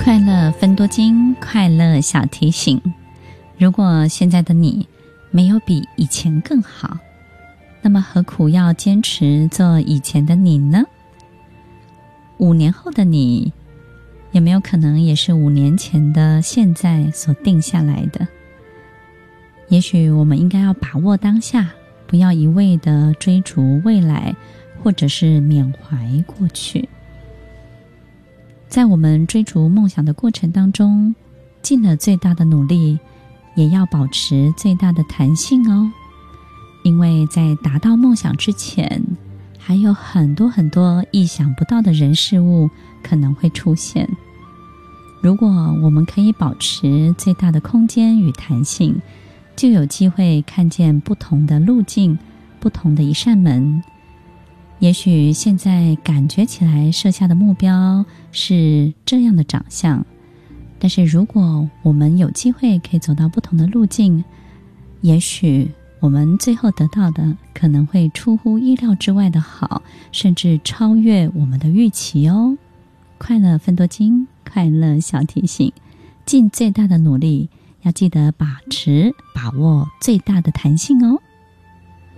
快乐分多金，快乐小提醒。如果现在的你没有比以前更好，那么何苦要坚持做以前的你呢？5年后的你，有没有可能也是5年前的现在所定下来的？也许我们应该要把握当下，不要一味的追逐未来，或者是缅怀过去。在我们追逐梦想的过程当中，尽了最大的努力，也要保持最大的弹性哦。因为在达到梦想之前，还有很多很多意想不到的人事物可能会出现。如果我们可以保持最大的空间与弹性，就有机会看见不同的路径，不同的一扇门。也许现在感觉起来设下的目标是这样的长相，但是如果我们有机会可以走到不同的路径，也许我们最后得到的可能会出乎意料之外的好，甚至超越我们的预期哦。快乐分多金，快乐小提醒，尽最大的努力，要记得把握最大的弹性哦。